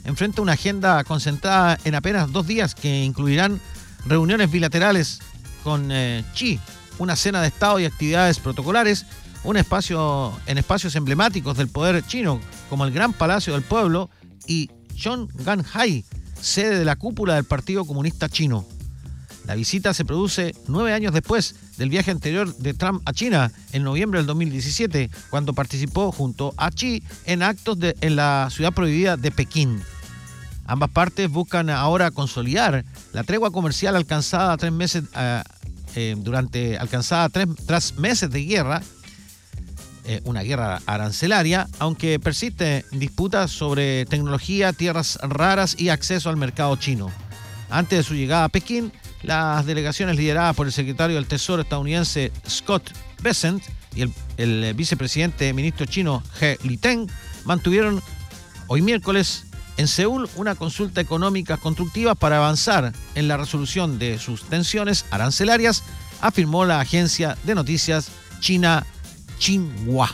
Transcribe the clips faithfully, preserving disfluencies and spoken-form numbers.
enfrenta una agenda concentrada en apenas dos días que incluirán reuniones bilaterales con eh, Xi, una cena de Estado y actividades protocolares, un espacio en espacios emblemáticos del poder chino, como el Gran Palacio del Pueblo y Zhongnanhai, sede de la cúpula del Partido Comunista Chino. La visita se produce nueve años después del viaje anterior de Trump a China, en noviembre del dos mil diecisiete, cuando participó junto a Xi en actos de, en la ciudad prohibida de Pekín. Ambas partes buscan ahora consolidar la tregua comercial alcanzada tres meses eh, eh, durante alcanzada tres, tras meses de guerra, eh, una guerra arancelaria, aunque persiste disputas sobre tecnología, tierras raras y acceso al mercado chino. Antes de su llegada a Pekín, las delegaciones lideradas por el secretario del Tesoro estadounidense Scott Bessent y el, el vicepresidente ministro chino He Liteng mantuvieron hoy miércoles en Seúl una consulta económica constructiva para avanzar en la resolución de sus tensiones arancelarias, afirmó la agencia de noticias china Xinhua.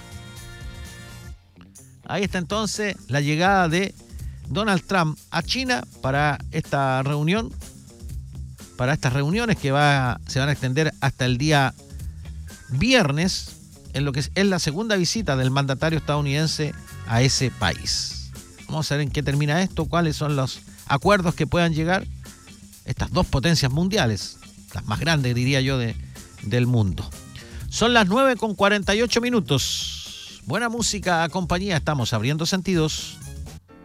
Ahí está entonces la llegada de Donald Trump a China para esta reunión, para estas reuniones que va, se van a extender hasta el día viernes, en lo que es, es la segunda visita del mandatario estadounidense a ese país. Vamos a ver en qué termina esto, cuáles son los acuerdos que puedan llegar estas dos potencias mundiales, las más grandes, diría yo, de, del mundo. Son las nueve con cuarenta y ocho minutos. Buena música, compañía, estamos abriendo sentidos.